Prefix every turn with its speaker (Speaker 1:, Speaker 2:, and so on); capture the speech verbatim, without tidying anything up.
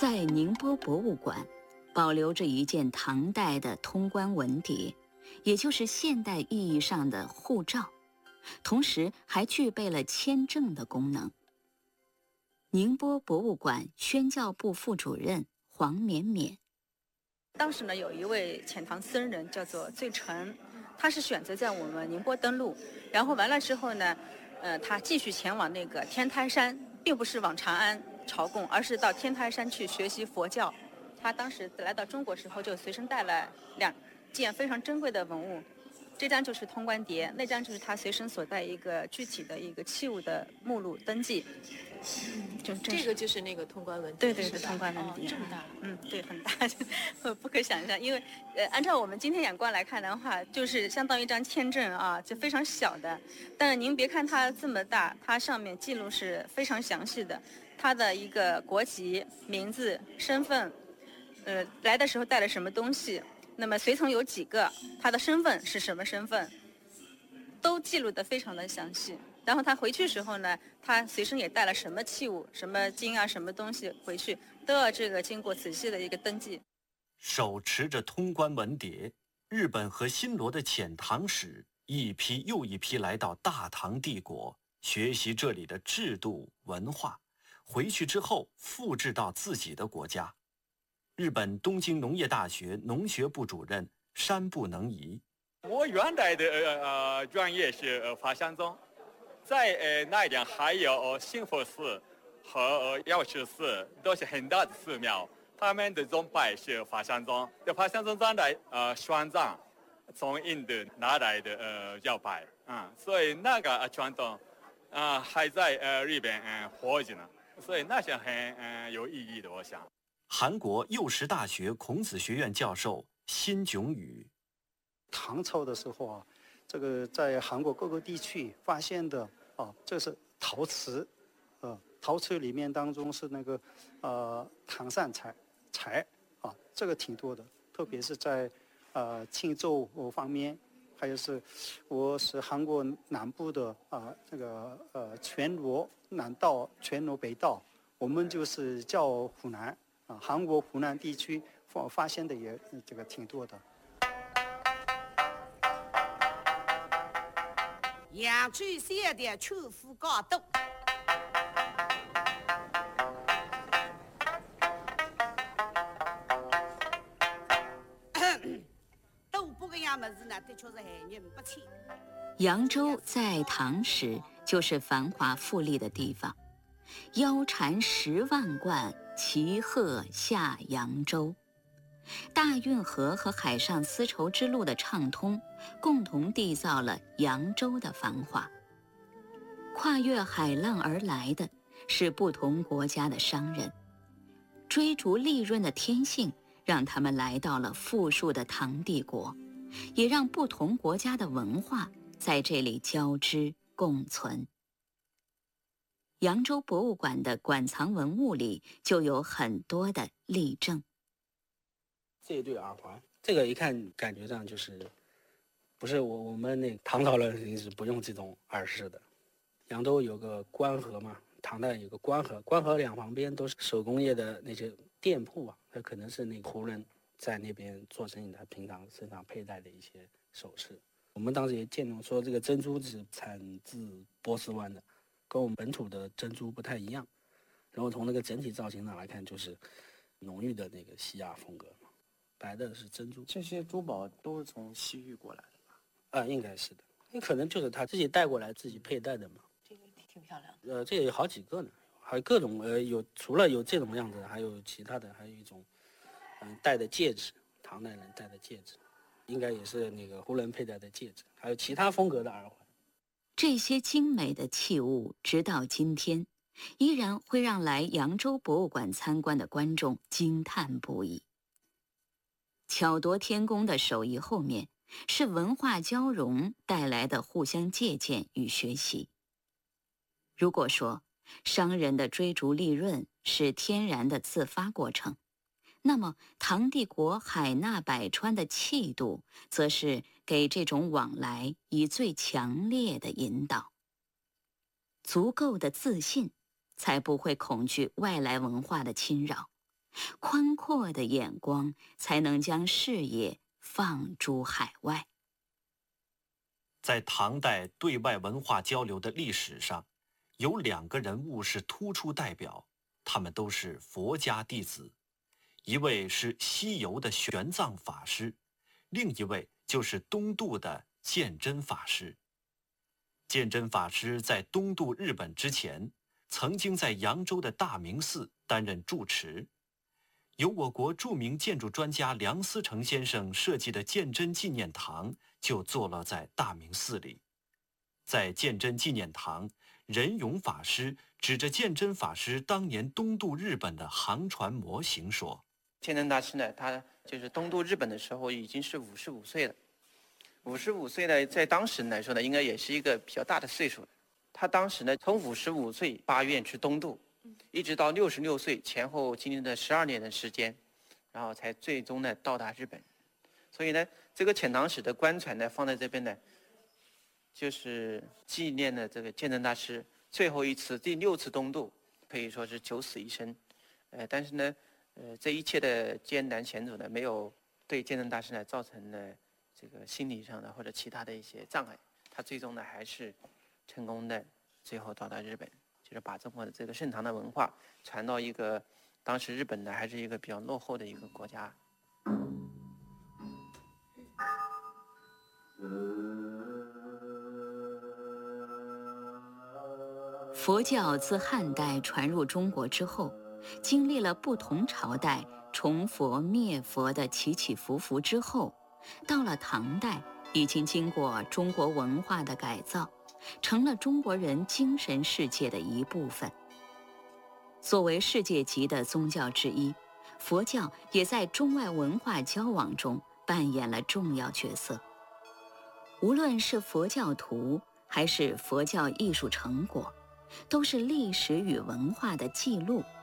Speaker 1: 在宁波博物馆，保留着一件唐代的通关文牒，也就是现代意义上的护照，同时还具备了签证的功能。宁波博物馆宣教部副主任黄绵绵，
Speaker 2: 当时呢，有一位遣唐僧人叫做醉澄，他是选择在我们宁波登陆，然后完了之后呢，呃，他继续前往那个天台山，并不是往长安朝贡，而是到天台山去学习佛教。他当时来到中国时候，就随身带了两件非常珍贵的文物，这张就是通关牒，那张就是他随身所带一个具体的一个器物的目录登记。
Speaker 3: 就这个就是那个通关文牒，
Speaker 2: 对对对，通关文牒、
Speaker 3: 哦、这么大，
Speaker 2: 嗯，对，很大，不可想象。因为呃，按照我们今天眼光来看的话，就是相当于一张签证啊，就非常小的。但是您别看它这么大，它上面记录是非常详细的，它的一个国籍、名字、身份，呃，来的时候带了什么东西，那么随从有几个，他的身份是什么身份，都记录得非常的详细。然后他回去时候呢，他随身也带了什么器物、什么经啊、什么东西回去，都要这个经过仔细的一个登记。
Speaker 4: 手持着通关文牒，日本和新罗的遣唐使一批又一批来到大唐帝国，学习这里的制度文化，回去之后复制到自己的国家。日本东京农业大学农学部主任山部能仪，
Speaker 5: 我原来的呃专业是呃法相宗。在呃那边还有兴福寺和药师寺，都是很大的寺庙。他们的宗派是法相宗，这法相宗传来呃玄奘从印度拿来的呃教派，嗯，所以那个传统啊、呃、还在呃日本嗯、呃、活着呢，所以那是很嗯、呃、有意义的，我想。
Speaker 4: 韩国幼师大学孔子学院教授辛炯宇，
Speaker 6: 唐朝的时候啊。这个在韩国各个地区发现的啊，这是陶瓷，呃，陶瓷里面当中是那个呃唐善材材啊，这个挺多的，特别是在呃庆州方面，还有是我是韩国南部的啊这个呃全罗南道、全罗北道，我们就是叫湖南啊，韩国湖南地区发发现的也这个挺多的。
Speaker 7: 扬州县的秋富高度，都不个样么子呢，的确是害人不浅。
Speaker 1: 扬州在唐时就是繁华富丽的地方，腰缠十万贯，骑鹤下扬州。大运河和海上丝绸之路的畅通，共同缔造了扬州的繁华。跨越海浪而来的是不同国家的商人，追逐利润的天性让他们来到了富庶的唐帝国，也让不同国家的文化在这里交织共存。扬州博物馆的馆藏文物里就有很多的例证。
Speaker 8: 这一对耳环，这个一看感觉上就是不是我我们那唐朝人肯定是不用这种耳饰的。扬州有个官河嘛，唐代有个官河，官河两旁边都是手工业的那些店铺啊，那可能是那个胡人在那边做生意，他平常身上佩戴的一些首饰。我们当时也见到说这个珍珠是产自波斯湾的，跟我们本土的珍珠不太一样。然后从那个整体造型上来看，就是浓郁的那个西亚风格。白的是珍珠，
Speaker 9: 这些珠宝都是从西域过来的吧？
Speaker 8: 啊，应该是的，也可能就是他自己带过来自己佩戴的嘛。
Speaker 3: 这个挺漂亮的。
Speaker 8: 呃，这个有好几个呢，还有各种呃，有除了有这种样子，还有其他的，还有一种嗯戴的戒指，唐代人戴的戒指，应该也是那个胡人佩戴的戒指，还有其他风格的耳环。
Speaker 1: 这些精美的器物，直到今天，依然会让来扬州博物馆参观的观众惊叹不已。巧夺天工的手艺后面，是文化交融带来的互相借鉴与学习。如果说商人的追逐利润是天然的自发过程，那么唐帝国海纳百川的气度，则是给这种往来以最强烈的引导。足够的自信，才不会恐惧外来文化的侵扰， 宽阔的眼光才能将视野放诸海外。
Speaker 4: 在唐代对外文化交流的历史上，有两个人物是突出代表，他们都是佛家弟子，一位是西游的玄奘法师，另一位就是东渡的鉴真法师。鉴真法师在东渡日本之前，曾经在扬州的大明寺担任住持。由我国著名建筑专家梁思成先生设计的鉴真纪念堂就坐落在大明寺里。在鉴真纪念堂，仁勇法师指着鉴真法师当年东渡日本的航船模型说：
Speaker 10: 鉴真大师呢，他就是东渡日本的时候已经是五十五岁了。五十五岁呢，在当时来说呢，应该也是一个比较大的岁数了。他当时呢，从五十五岁发愿去东渡，一直到六十六岁，前后经历了十二年的时间，然后才最终呢到达日本。所以呢，这个遣唐使的官船呢放在这边呢，就是纪念了这个鉴真大师最后一次第六次东渡，可以说是九死一生。呃，但是呢，呃，这一切的艰难险阻呢，没有对鉴真大师呢造成了这个心理上的或者其他的一些障碍。他最终呢还是成功的，最后到达日本，就是把中国的这个盛唐的文化传到一个当时日本呢还是一个比较落后的一个国家。
Speaker 1: 佛教自汉代传入中国之后，经历了不同朝代崇佛灭佛的起起伏伏之后，到了唐代，已经经过中国文化的改造，成了中国人精神世界的一部分。作为世界级的宗教之一，佛教也在中外文化交往中扮演了重要角色。无论是佛教徒还是佛教艺术成果，都是历史与文化的记录